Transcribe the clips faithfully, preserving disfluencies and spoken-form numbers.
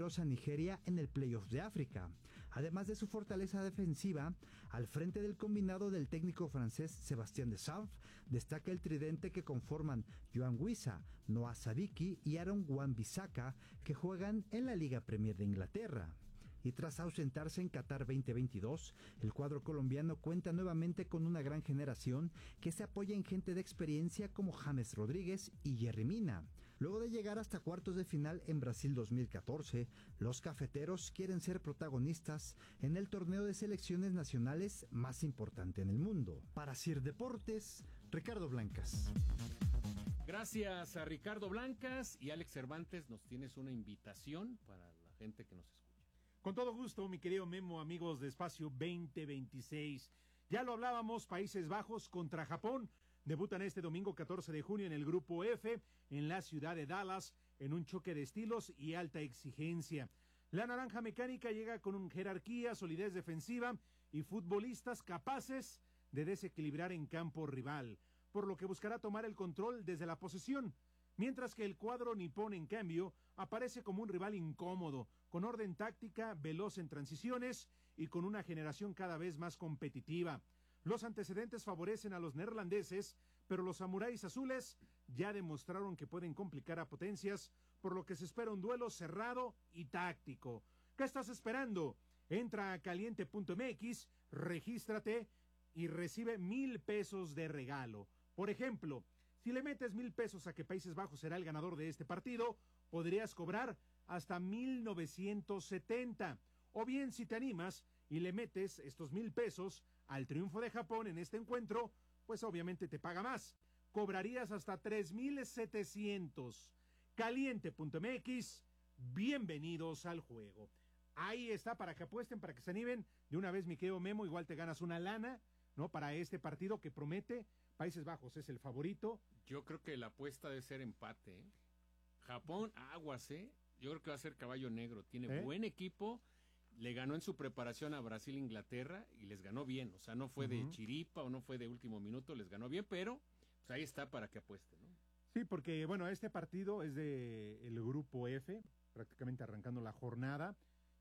poderosa Nigeria en el Playoff de África. Además de su fortaleza defensiva, al frente del combinado del técnico francés Sébastien Deschamps, destaca el tridente que conforman Yohan Wissa, Noah Sadiki y Aaron Wan-Bissaka, que juegan en la Liga Premier de Inglaterra. Y tras ausentarse en Qatar veinte veintidós, el cuadro colombiano cuenta nuevamente con una gran generación que se apoya en gente de experiencia como James Rodríguez y Yerry Mina. Luego de llegar hasta cuartos de final en Brasil dos mil catorce, los cafeteros quieren ser protagonistas en el torneo de selecciones nacionales más importante en el mundo. Para Sir Deportes, Ricardo Blancas. Gracias a Ricardo Blancas. Y Alex Cervantes, nos tienes una invitación para la gente que nos escucha. Con todo gusto, mi querido Memo, amigos de Espacio veinte veintiséis. Ya lo hablábamos, Países Bajos contra Japón. Debutan este domingo catorce de junio en el Grupo F, en la ciudad de Dallas, en un choque de estilos y alta exigencia. La naranja mecánica llega con un jerarquía, solidez defensiva y futbolistas capaces de desequilibrar en campo rival, por lo que buscará tomar el control desde la posesión. Mientras que el cuadro nipón, en cambio, aparece como un rival incómodo, con orden táctica, veloz en transiciones y con una generación cada vez más competitiva. Los antecedentes favorecen a los neerlandeses, pero los samuráis azules ya demostraron que pueden complicar a potencias, por lo que se espera un duelo cerrado y táctico. ¿Qué estás esperando? Entra a caliente punto m x, regístrate y recibe mil pesos de regalo. Por ejemplo, si le metes mil pesos a que Países Bajos será el ganador de este partido, podrías cobrar hasta mil novecientos setenta. O bien, si te animas y le metes estos mil pesos al triunfo de Japón en este encuentro, pues obviamente te paga más. Cobrarías hasta tres mil setecientos. caliente punto m x, bienvenidos al juego. Ahí está, para que apuesten, para que se animen. De una vez, mi querido Memo, igual te ganas una lana, ¿no? Para este partido que promete. Países Bajos es el favorito. Yo creo que la apuesta debe ser empate, ¿eh? Japón, aguas, ¿eh? Yo creo que va a ser caballo negro. Tiene ¿Eh? buen equipo. Le ganó en su preparación a Brasil e Inglaterra y les ganó bien. O sea, no fue uh-huh. de chiripa o no fue de último minuto, les ganó bien, pero pues ahí está para que apuesten, ¿no? Sí, porque bueno, este partido es de el Grupo F, prácticamente arrancando la jornada.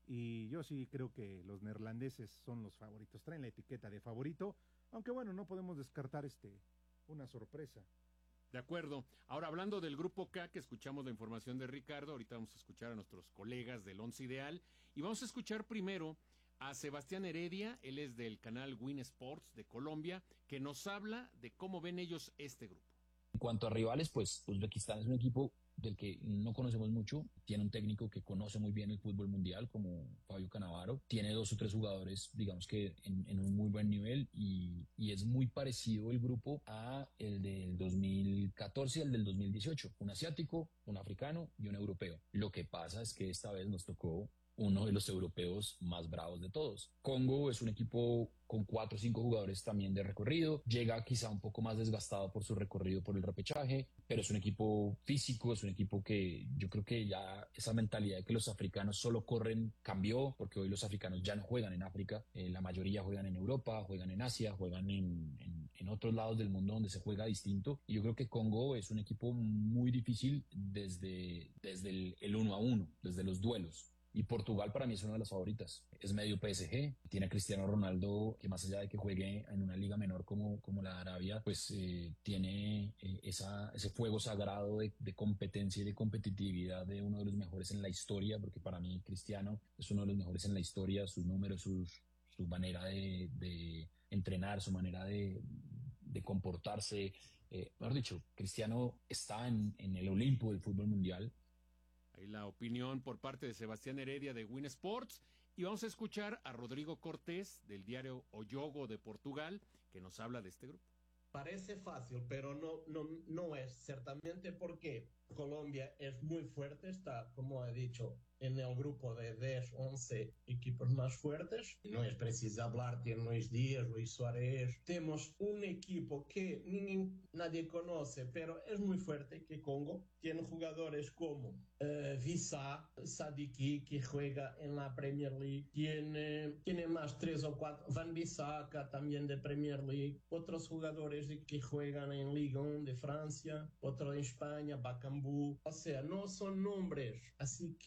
Y yo sí creo que los neerlandeses son los favoritos. Traen la etiqueta de favorito. Aunque bueno, no podemos descartar este una sorpresa. De acuerdo. Ahora, hablando del Grupo K, que escuchamos la información de Ricardo, ahorita vamos a escuchar a nuestros colegas del Once Ideal, y vamos a escuchar primero a Sebastián Heredia, él es del canal Win Sports de Colombia, que nos habla de cómo ven ellos este grupo. En cuanto a rivales, pues Uzbekistán es un equipo del que no conocemos mucho, tiene un técnico que conoce muy bien el fútbol mundial como Fabio Cannavaro, tiene dos o tres jugadores digamos que en, en un muy buen nivel y, y es muy parecido el grupo a el del dos mil catorce y el del dos mil dieciocho, un asiático, un africano y un europeo. Lo que pasa es que esta vez nos tocó uno de los europeos más bravos de todos. Congo es un equipo con cuatro o cinco jugadores también de recorrido, llega quizá un poco más desgastado por su recorrido por el repechaje, pero es un equipo físico, es un equipo que yo creo que ya esa mentalidad de que los africanos solo corren cambió, porque hoy los africanos ya no juegan en África, eh, la mayoría juegan en Europa, juegan en Asia, juegan en, en, en otros lados del mundo donde se juega distinto, y yo creo que Congo es un equipo muy difícil desde, desde el, el uno a uno, desde los duelos. Y Portugal para mí es una de las favoritas. Es medio P S G, tiene a Cristiano Ronaldo que más allá de que juegue en una liga menor como, como la de Arabia, pues eh, tiene eh, esa, ese fuego sagrado de, de competencia y de competitividad de uno de los mejores en la historia, porque para mí Cristiano es uno de los mejores en la historia, sus números, sus, su manera de, de entrenar, su manera de, de comportarse. Eh, mejor dicho, Cristiano está en, en el Olimpo del fútbol mundial. Ahí la opinión por parte de Sebastián Heredia de Win Sports. Y vamos a escuchar a Rodrigo Cortés del diario O Jogo de Portugal, que nos habla de este grupo. Parece fácil, pero no, no, no es, ciertamente, porque Colombia es muy fuerte, está, como he dicho, en el grupo de diez, once equipos más fuertes. No es preciso hablar, tiene Luis Díaz, Luis Suárez. Tenemos un equipo que ni, nadie conoce, pero es muy fuerte, que Congo. Tiene jugadores como uh, Wissa, Sadiki, que juega en la Premier League. Tiene, tiene más tres o cuatro. Wan-Bissaka, también de Premier League. Otros jugadores que juegan en Ligue uno de Francia. Otro en España, Bakambu. O sea, no son nombres. Así que todo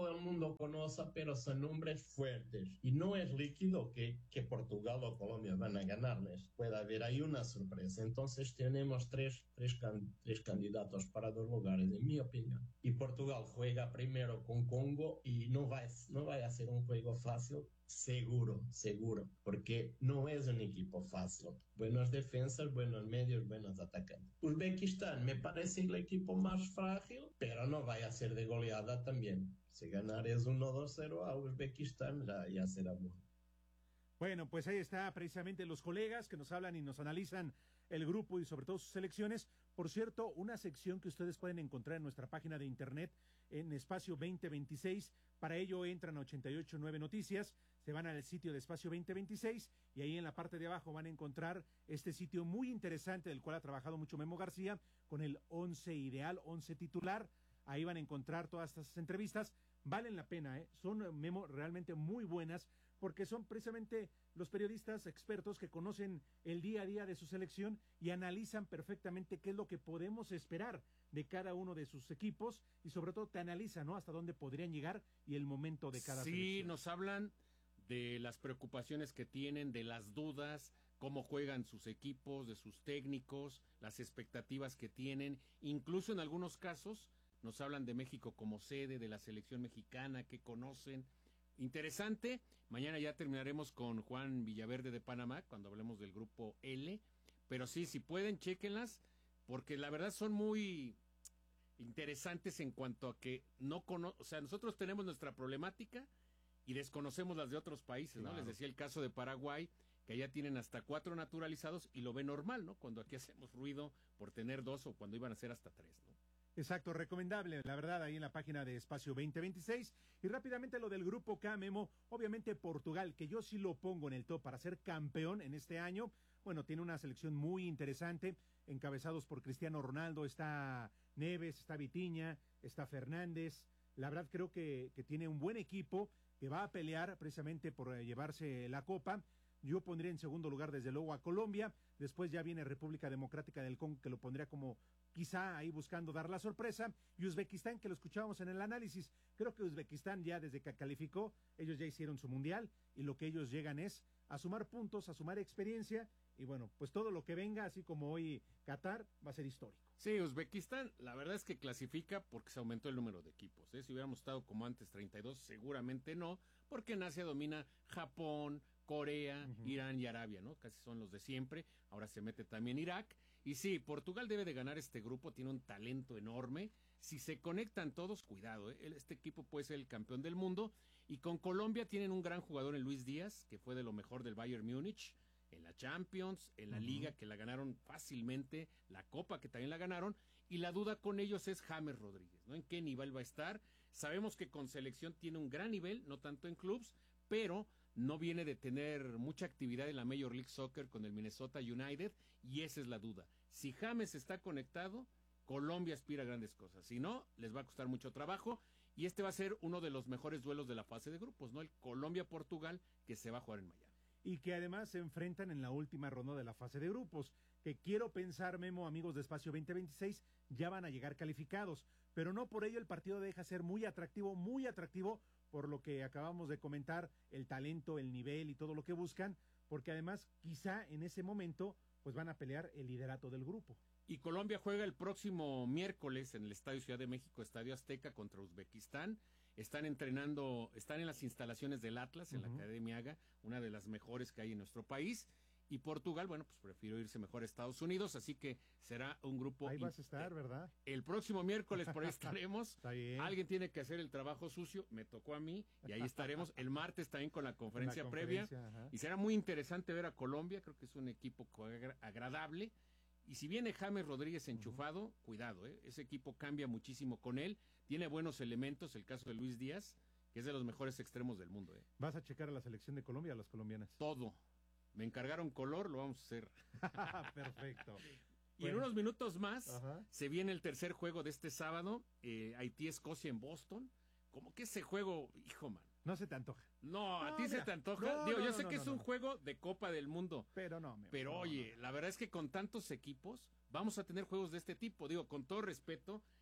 todo el mundo conoce, pero son nombres fuertes. Y no es líquido que, que Portugal o Colombia van a ganarles. Puede haber ahí una sorpresa. Entonces tenemos tres, tres, can, tres candidatos para dos lugares, en mi opinión. Y Portugal juega primero con Congo y no va, no va a ser un juego fácil. Seguro, seguro, porque no es un equipo fácil. Buenas defensas, buenos medios, buenos atacantes. Uzbekistán me parece el equipo más frágil, pero no vaya a ser de goleada también. Si ganar es uno dos cero a Uzbekistán, ya, ya será bueno. Bueno, pues ahí está precisamente los colegas que nos hablan y nos analizan el grupo y sobre todo sus selecciones. Por cierto, una sección que ustedes pueden encontrar en nuestra página de internet en Espacio veinte veintiséis. Para ello entran a ochenta y ocho punto nueve Noticias, se van al sitio de Espacio veinte veintiséis y ahí en la parte de abajo van a encontrar este sitio muy interesante del cual ha trabajado mucho Memo García con el once ideal, once titular. Ahí van a encontrar todas estas entrevistas. Valen la pena, ¿eh? Son, Memo, realmente muy buenas porque son precisamente los periodistas expertos que conocen el día a día de su selección y analizan perfectamente qué es lo que podemos esperar de cada uno de sus equipos y sobre todo te analizan, ¿no? Hasta dónde podrían llegar y el momento de cada sí, selección. Sí, nos hablan de las preocupaciones que tienen, de las dudas, cómo juegan sus equipos, de sus técnicos, las expectativas que tienen, incluso en algunos casos nos hablan de México como sede, de la selección mexicana que conocen. Interesante, mañana ya terminaremos con Juan Villaverde de Panamá, cuando hablemos del grupo L, pero sí, si pueden, chéquenlas, porque la verdad son muy interesantes en cuanto a que no cono o sea, nosotros tenemos nuestra problemática y desconocemos las de otros países, ¿no? Claro. Les decía el caso de Paraguay, que allá tienen hasta cuatro naturalizados y lo ven normal, ¿no? Cuando aquí hacemos ruido por tener dos o cuando iban a ser hasta tres, ¿no? Exacto, recomendable, la verdad, ahí en la página de Espacio veinte veintiséis. Y rápidamente lo del grupo K, Memo, obviamente Portugal, que yo sí lo pongo en el top para ser campeón en este año. Bueno, tiene una selección muy interesante, encabezados por Cristiano Ronaldo, está Neves, está Vitinha, está Fernández. La verdad creo que, que tiene un buen equipo que va a pelear precisamente por eh, llevarse la copa. Yo pondría en segundo lugar desde luego a Colombia, después ya viene República Democrática del Congo, que lo pondría como quizá ahí buscando dar la sorpresa, y Uzbekistán, que lo escuchábamos en el análisis. Creo que Uzbekistán ya desde que calificó, ellos ya hicieron su mundial, y lo que ellos llegan es a sumar puntos, a sumar experiencia, y bueno, pues todo lo que venga, así como hoy Qatar, va a ser histórico. Sí, Uzbekistán, la verdad es que clasifica porque se aumentó el número de equipos, ¿eh? Si hubiéramos estado como antes treinta y dos, seguramente no, porque en Asia domina Japón, Corea, uh-huh. Irán y Arabia, ¿no? Casi son los de siempre. Ahora se mete también Irak. Y sí, Portugal debe de ganar este grupo, tiene un talento enorme. Si se conectan todos, cuidado, ¿eh? Este equipo puede ser el campeón del mundo. Y con Colombia tienen un gran jugador en Luis Díaz, que fue de lo mejor del Bayern Múnich, en la Champions, en la uh-huh. Liga, que la ganaron fácilmente, la Copa, que también la ganaron. Y la duda con ellos es James Rodríguez, ¿no? ¿En qué nivel va a estar? Sabemos que con selección tiene un gran nivel, no tanto en clubs, pero no viene de tener mucha actividad en la Major League Soccer con el Minnesota United, y esa es la duda. Si James está conectado, Colombia aspira a grandes cosas. Si no, les va a costar mucho trabajo, y este va a ser uno de los mejores duelos de la fase de grupos, ¿no? El Colombia-Portugal, que se va a jugar en Miami. Y que además se enfrentan en la última ronda de la fase de grupos, que quiero pensar, Memo, amigos de Espacio veinte veintiséis, ya van a llegar calificados, pero no por ello el partido deja ser muy atractivo, muy atractivo, por lo que acabamos de comentar, el talento, el nivel y todo lo que buscan, porque además quizá en ese momento pues van a pelear el liderato del grupo. Y Colombia juega el próximo miércoles en el Estadio Ciudad de México, Estadio Azteca, contra Uzbekistán. Están entrenando, están en las instalaciones del Atlas, en uh-huh. la Academia Haga, una de las mejores que hay en nuestro país. Y Portugal, bueno, pues prefiero irse mejor a Estados Unidos, así que será un grupo... Ahí vas a estar, ¿verdad? El próximo miércoles por ahí estaremos. Está bien. Alguien tiene que hacer el trabajo sucio, me tocó a mí, y ahí estaremos. El martes también con la conferencia, la conferencia previa. Ajá. Y será muy interesante ver a Colombia, creo que es un equipo agradable. Y si viene James Rodríguez enchufado, uh-huh. cuidado, ¿eh? Ese equipo cambia muchísimo con él. Tiene buenos elementos, el caso de Luis Díaz, que es de los mejores extremos del mundo, ¿eh? ¿Vas a checar a la selección de Colombia, a las colombianas? Todo. Me encargaron color, lo vamos a hacer. Perfecto. Y bueno, en unos minutos más ajá. se viene el tercer juego de este sábado, eh, Haití-Escocia en Boston. Como que ese juego, hijo, man. No se te antoja. No, no a ti mira, se te antoja. no, Digo, no, yo no, sé no, que no, es no, un no. juego de Copa del Mundo. Pero no, me Pero no, oye, no, no. la verdad es que con tantos equipos vamos a tener juegos de este tipo. Digo, con todo respeto,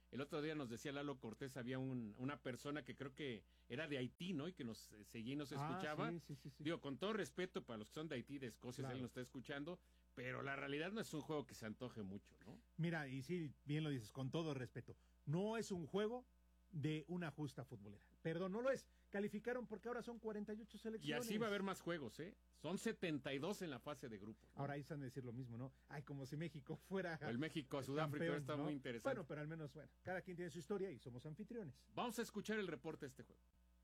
El otro día nos decía Lalo Cortés, había un, una persona que creo que era de Haití, ¿no? Y que nos eh, seguía y nos Ah, escuchaba. sí, sí, sí, sí. Digo, con todo respeto para los que son de Haití, de Escocia, Claro. si él nos está escuchando, pero la realidad no es un juego que se antoje mucho, ¿no? Mira, y sí, bien lo dices, con todo respeto, no es un juego de una justa futbolera. Perdón, no lo es. Calificaron porque ahora son cuarenta y ocho Y selecciones. así va a haber más juegos, ¿eh? Son setenta y dos en la fase de grupos, ¿no? Ahora ahí están a decir lo mismo, ¿no? Ay, como si México fuera El México-Sudáfrica campeón, está ¿no? muy interesante. Bueno, pero al menos, bueno, cada quien tiene su historia y somos anfitriones. Vamos a escuchar el reporte de este juego.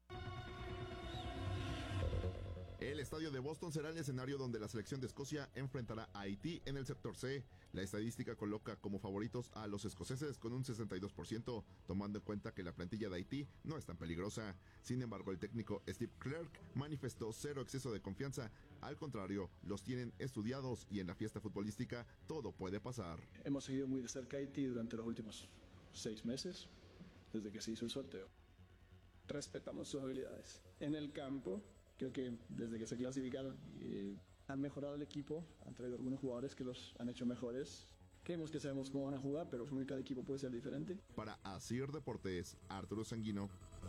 El estadio de Boston será el escenario donde la selección de Escocia enfrentará a Haití en el sector C. La estadística coloca como favoritos a los escoceses con un sesenta y dos por ciento, tomando en cuenta que la plantilla de Haití no es tan peligrosa. Sin embargo, el técnico Steve Clark manifestó cero exceso de confianza. Al contrario, los tienen estudiados y en la fiesta futbolística todo puede pasar. Hemos seguido muy de cerca a Haití durante los últimos seis meses, desde que se hizo el sorteo. Respetamos sus habilidades. En el campo, creo que desde que se clasificaron eh, han mejorado el equipo, han traído algunos jugadores que los han hecho mejores. Creemos que sabemos cómo van a jugar, pero cada equipo puede ser diferente. Para Asir Deportes, Arturo Sanguino.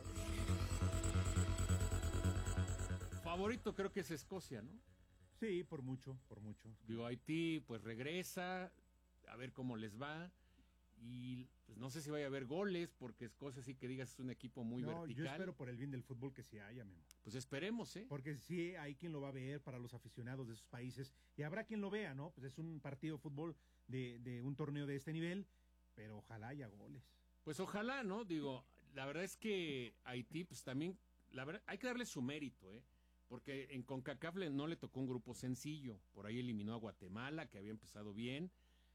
Favorito creo que es Escocia, ¿no? Sí, por mucho, por mucho. Digo, Haití pues regresa, a ver cómo les va. Y pues no sé si vaya a haber goles, porque Escocia sí que digas es un equipo muy no, vertical. yo espero por el bien del fútbol que sí haya, Memo. Pues esperemos, ¿eh? Porque sí hay quien lo va a ver para los aficionados de esos países y habrá quien lo vea, ¿no? Pues es un partido de fútbol de, de un torneo de este nivel, pero ojalá haya goles. Pues ojalá, ¿no? Digo, la verdad es que Haití, pues también, la verdad, hay que darle su mérito, ¿eh? Porque en CONCACAF le- no le tocó un grupo sencillo. Por ahí eliminó a Guatemala, que había empezado bien,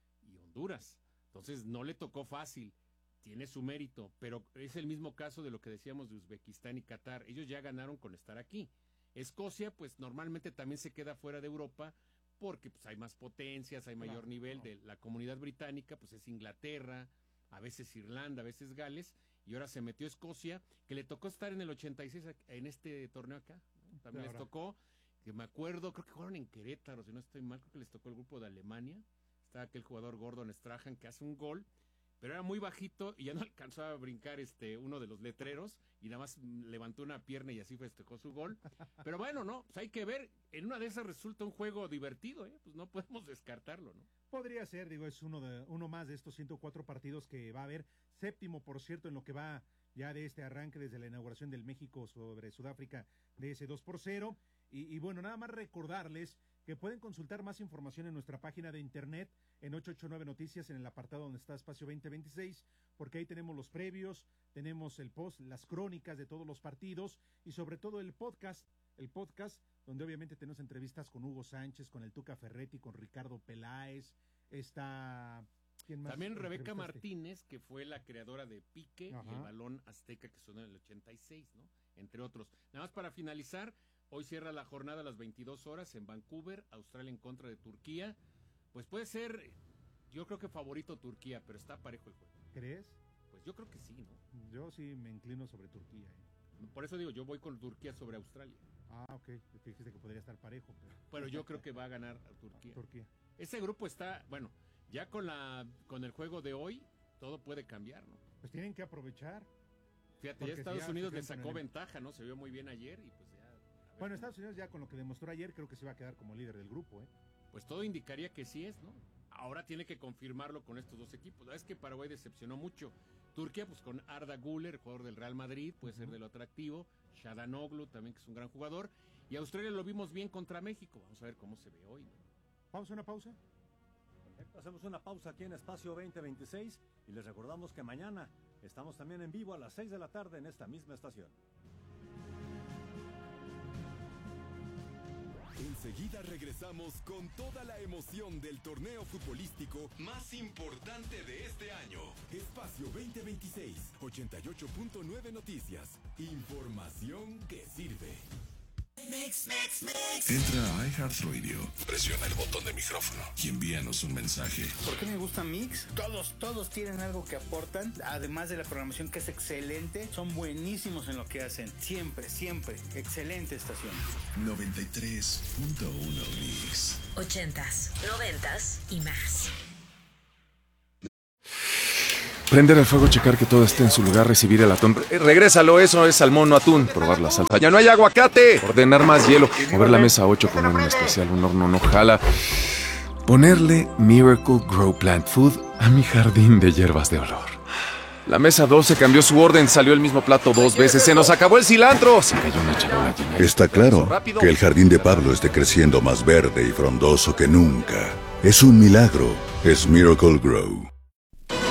y Honduras. Entonces no le tocó fácil. Tiene su mérito, pero es el mismo caso de lo que decíamos de Uzbekistán y Qatar. Ellos ya ganaron con estar aquí. Escocia, pues normalmente también se queda fuera de Europa porque pues hay más potencias, hay mayor Claro, nivel no. de la comunidad británica, pues es Inglaterra, a veces Irlanda, a veces Gales, y ahora se metió Escocia, que le tocó estar en el ochenta y seis ac- en este torneo acá, ¿no? También les Ahora. tocó, que me acuerdo, creo que jugaron en Querétaro, si no estoy mal, creo que les tocó el grupo de Alemania, estaba aquel jugador Gordon Strahan que hace un gol, pero era muy bajito y ya no alcanzó a brincar este uno de los letreros y nada más mm, levantó una pierna y así festejó su gol. Pero bueno, no, pues hay que ver, en una de esas resulta un juego divertido, ¿eh? Pues no podemos descartarlo, ¿no? Podría ser, digo, es uno de uno más de estos ciento cuatro partidos que va a haber, séptimo por cierto en lo que va ya de este arranque desde la inauguración del México sobre Sudáfrica de ese dos por cero. Y, y bueno, nada más recordarles que pueden consultar más información en nuestra página de internet en ocho ocho nueve Noticias, en el apartado donde está Espacio veinte veintiséis, porque ahí tenemos los previos, tenemos el post, las crónicas de todos los partidos y sobre todo el podcast, el podcast donde obviamente tenemos entrevistas con Hugo Sánchez, con el Tuca Ferretti, con Ricardo Peláez, está... ¿quién más También Rebeca entrevistaste? Martínez, que fue la creadora de Pique Ajá. y el balón azteca que sonó en el ochenta y seis, ¿no? Entre otros. Nada más para finalizar, hoy cierra la jornada a las veintidós horas en Vancouver, Australia en contra de Turquía. Pues puede ser, yo creo que favorito Turquía, pero está parejo el juego. ¿Crees? Pues yo creo que sí, ¿no? Yo sí me inclino sobre Turquía. ¿eh? Por eso digo, yo voy con Turquía sobre Australia. Ah, ok. Fíjese que podría estar parejo, pero Pero yo creo que va a ganar a Turquía. Turquía. Ese grupo está, bueno, ya con la con el juego de hoy, todo puede cambiar, ¿no? Pues tienen que aprovechar. Fíjate, Porque ya si Estados ya Unidos se le enfrentan sacó en el- ventaja, ¿no? Se vio muy bien ayer y pues ya. a ver Bueno, cómo- Estados Unidos ya con lo que demostró ayer creo que se va a quedar como líder del grupo, ¿eh? Pues todo indicaría que sí es, ¿no? Ahora tiene que confirmarlo con estos dos equipos. La verdad es que Paraguay decepcionó mucho. Turquía, pues con Arda Güler, jugador del Real Madrid, puede ser Ujú. de lo atractivo. Shadanoglu también, que es un gran jugador. Y Australia lo vimos bien contra México. Vamos a ver cómo se ve hoy, ¿no? Vamos a una pausa. Perfecto, hacemos una pausa aquí en Espacio veinte veintiséis y les recordamos que mañana estamos también en vivo a las seis de la tarde en esta misma estación. Enseguida regresamos con toda la emoción del torneo futbolístico más importante de este año. Espacio veinte veintiséis, ochenta y ocho punto nueve Noticias. Información que sirve. Entra a iHeartRadio, presiona el botón de micrófono y envíanos un mensaje. ¿Por qué me gusta Mix? Todos, todos tienen algo que aportan, además de la programación que es excelente, son buenísimos en lo que hacen, siempre, siempre, excelente estación. noventa y tres punto uno Mix. Ochentas, noventas y más. Prender el fuego, checar que todo esté en su lugar, recibir el atún. Eh, regrésalo, eso es salmón, no atún. Probar la salsa. ¡Ya no hay aguacate! Ordenar más hielo. Mover la mesa ocho, poner un especial, un horno no jala. Ponerle Miracle Grow Plant Food a mi jardín de hierbas de olor. La mesa doce cambió su orden, salió el mismo plato dos veces. ¡Se nos acabó el cilantro! Se cayó una charola llena. Está claro que el jardín de Pablo esté creciendo más verde y frondoso que nunca. Es un milagro. Es Miracle Grow.